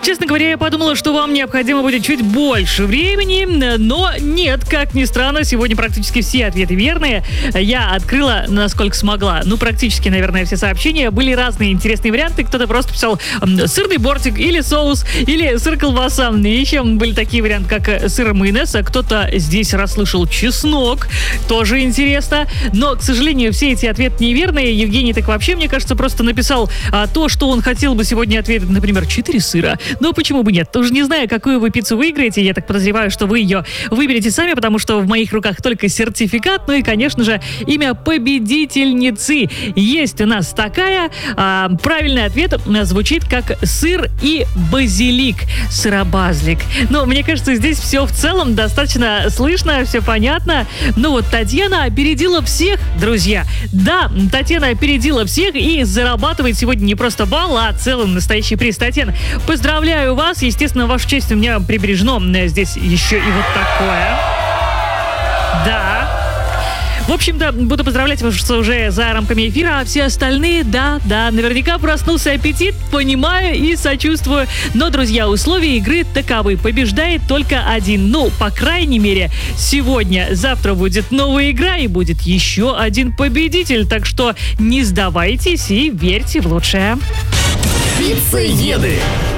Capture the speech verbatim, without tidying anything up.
честно говоря, я подумала, что вам необходимо будет чуть больше времени, но нет, как ни странно, сегодня практически все ответы верные. Я открыла, насколько смогла, ну, практически, наверное, все сообщения. Были разные интересные варианты. Кто-то просто писал сырный бортик или соус, или сыр-колбаса. Еще были такие варианты, как сыр и майонез, а кто-то здесь расслышал чеснок. Тоже интересно. Но, к сожалению, все эти ответы неверные. Евгений так вообще, мне кажется, просто написал а, то, что он хотел бы сегодня ответить, например, четыре сыра. Но почему бы нет? Тоже не знаю, какую вы пиццу выиграете. Я так подозреваю, что вы ее выберете сами, потому что в моих руках только сертификат. Ну и, конечно же, имя победительницы. Есть у нас такая. А, правильный ответ звучит как сыр и базилик. Сыробазлик. Но мне кажется, здесь все в целом достаточно слышно, все понятно. Ну вот Татьяна опередила всех, друзья. Да, Татьяна опередила всех и зарабатывает сегодня не просто балл, а целый настоящий приз. Татьяна, поздравляю вас. Естественно, в вашу честь у меня прибережено здесь еще и вот такое. Да. В общем-то, буду поздравлять вас уже за рамками эфира, а все остальные, да, да, наверняка проснулся аппетит, понимаю и сочувствую. Но, друзья, условия игры таковы. Побеждает только один. Ну, по крайней мере, сегодня. Завтра будет новая игра и будет еще один победитель. Так что не сдавайтесь и верьте в лучшее. Пиццееды.